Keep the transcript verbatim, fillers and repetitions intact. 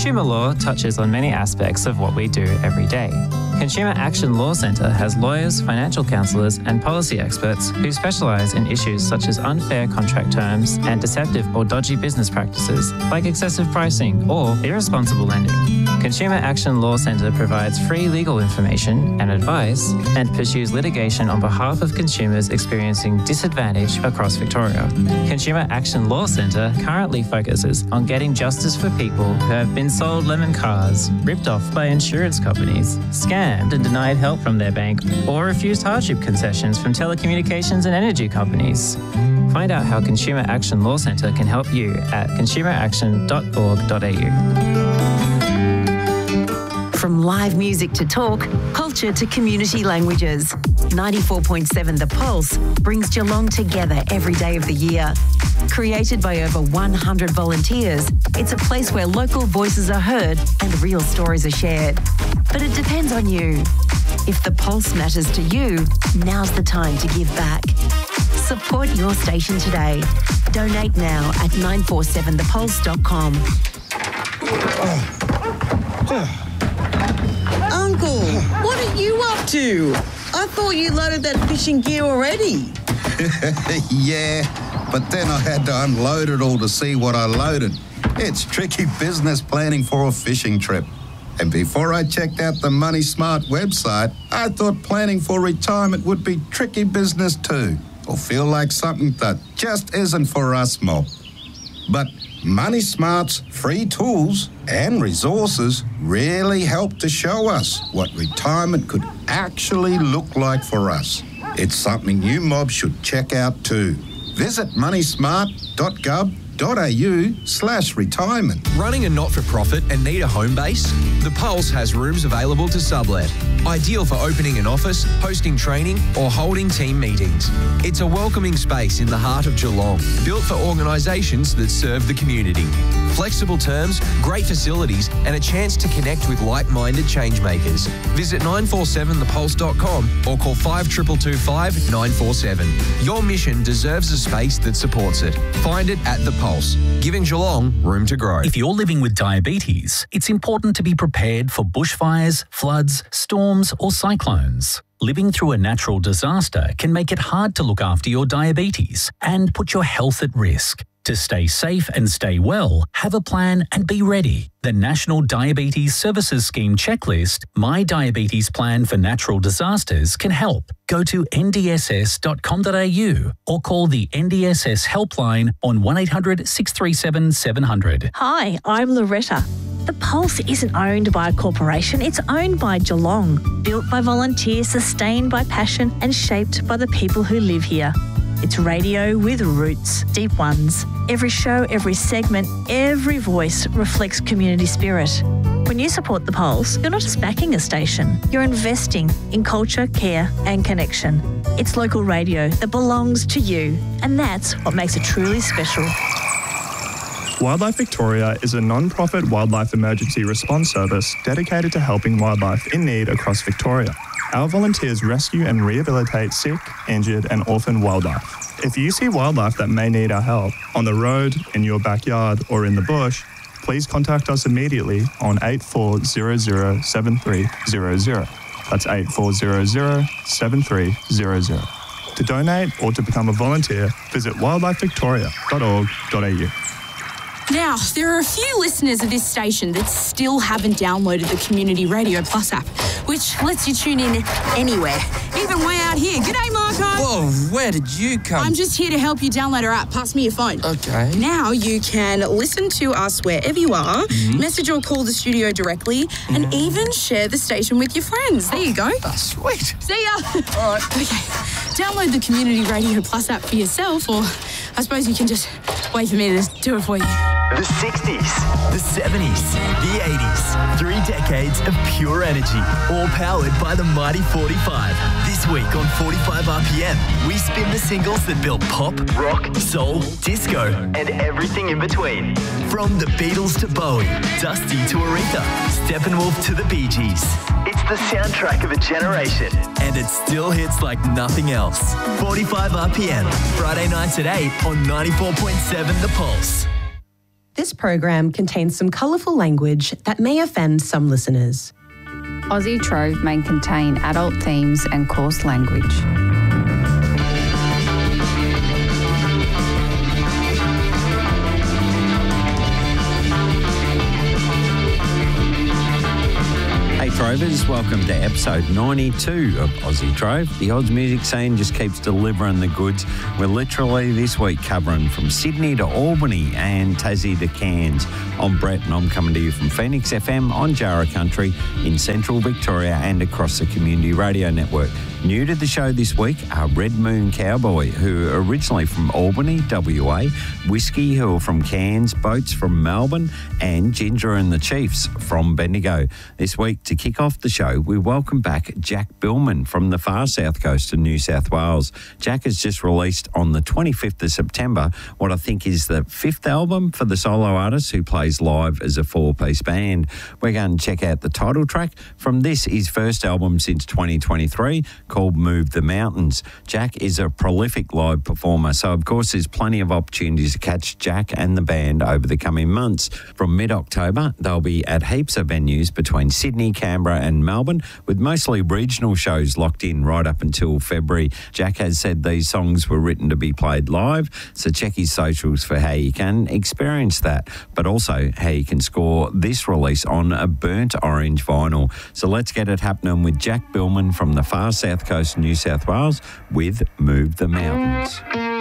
Consumer law touches on many aspects of what we do every day. Consumer Action Law Centre has lawyers, financial counsellors and policy experts who specialise in issues such as unfair contract terms and deceptive or dodgy business practices like excessive pricing or irresponsible lending. Consumer Action Law Centre provides free legal information and advice and pursues litigation on behalf of consumers experiencing disadvantage across Victoria. Consumer Action Law Centre currently focuses on getting justice for people who have been sold lemon cars, ripped off by insurance companies, scammed and denied help from their bank, or refused hardship concessions from telecommunications and energy companies. Find out how Consumer Action Law Centre can help you at consumer action dot org dot a u. From live music to talk, culture to community languages, ninety-four point seven The Pulse brings Geelong together every day of the year. Created by over one hundred volunteers, it's a place where local voices are heard and real stories are shared. But it depends on you. If The Pulse matters to you, now's the time to give back. Support your station today. Donate now at nine four seven the pulse dot com. Uncle, what are you up to? I thought you loaded that fishing gear already. Yeah, but then I had to unload it all to see what I loaded. It's tricky business planning for a fishing trip. And before I checked out the Money Smart website, I thought planning for retirement would be tricky business too, or feel like something that just isn't for us mob. But Money Smart's free tools and resources really help to show us what retirement could actually look like for us. It's something you mob should check out too. Visit money smart dot gov dot a u slash retirement. Running a not-for-profit and need a home base? The Pulse has rooms available to sublet. Ideal for opening an office, hosting training or holding team meetings. It's a welcoming space in the heart of Geelong, built for organisations that serve the community. Flexible terms, great facilities and a chance to connect with like-minded changemakers. Visit nine four seven the pulse dot com or call five two two two five nine four seven. Your mission deserves a space that supports it. Find it at The Pulse, giving Geelong room to grow. If you're living with diabetes, it's important to be prepared for bushfires, floods, storms or cyclones. Living through a natural disaster can make it hard to look after your diabetes and put your health at risk. To stay safe and stay well, have a plan and be ready. The National Diabetes Services Scheme checklist, My Diabetes Plan for Natural Disasters, can help. Go to n d s s dot com dot a u or call the N D S S helpline on one eight hundred six three seven seven hundred. Hi, I'm Loretta. The Pulse isn't owned by a corporation, it's owned by Geelong. Built by volunteers, sustained by passion and shaped by the people who live here. It's radio with roots, deep ones. Every show, every segment, every voice reflects community spirit. When you support The Pulse, you're not just backing a station, you're investing in culture, care and connection. It's local radio that belongs to you, and that's what makes it truly special. Wildlife Victoria is a non-profit wildlife emergency response service dedicated to helping wildlife in need across Victoria. Our volunteers rescue and rehabilitate sick, injured and orphaned wildlife. If you see wildlife that may need our help on the road, in your backyard or in the bush, please contact us immediately on eight four zero zero seven three zero zero. That's eight four zero zero seven three zero zero. To donate or to become a volunteer, visit wildlife victoria dot org dot a u. Now, there are a few listeners of this station that still haven't downloaded the Community Radio Plus app, which lets you tune in anywhere, even way out here. G'day, Marco. Whoa, where did you come? I'm just here to help you download our app. Pass me your phone. Okay. Now you can listen to us wherever you are, mm-hmm. message or call the studio directly, mm-hmm. and even share the station with your friends. There you go. Oh, sweet. See ya. All right. Okay. Download the Community Radio Plus app for yourself, or I suppose you can just wait for me to do it for you. The sixties, the seventies, the eighties. Three decades of pure energy, all powered by the mighty forty-five. This week on forty-five R P M, we spin the singles that built pop, rock, soul, disco, and everything in between. From the Beatles to Bowie, Dusty to Aretha, Steppenwolf to the Bee Gees. It's the soundtrack of a generation. And it still hits like nothing else. forty-five R P M, Friday nights at eight on ninety-four point seven The Pulse. This program contains some colourful language that may offend some listeners. Aussie Trove may contain adult themes and coarse language. Hey Trovers, welcome to episode ninety-two of Aussie Trove. The Oz music scene just keeps delivering the goods. We're literally this week covering from Sydney to Albany and Tassie to Cairns. I'm Brett and I'm coming to you from Phoenix F M on Jarrah Country in central Victoria and across the Community Radio Network. New to the show this week are Red Moon Cowboy, who are originally from Albany, W A, Whiskey, who are from Cairns, Boats from Melbourne, and Ginger and the Chiefs from Bendigo. This week, to kick off the show, we welcome back Jack Billman from the far south coast of New South Wales. Jack has just released on the twenty-fifth of September what I think is the fifth album for the solo artist who plays live as a four-piece band. We're going to check out the title track from this, his first album since twenty twenty-three, called Move the Mountains. Jack is a prolific live performer, so of course there's plenty of opportunities to catch Jack and the band over the coming months. From mid-October, they'll be at heaps of venues between Sydney, Canberra and Melbourne, with mostly regional shows locked in right up until February. Jack has said these songs were written to be played live, so check his socials for how you can experience that, but also how you can score this release on a burnt orange vinyl. So let's get it happening with Jack Billman from the far south coast of New South Wales with Move the Mountains.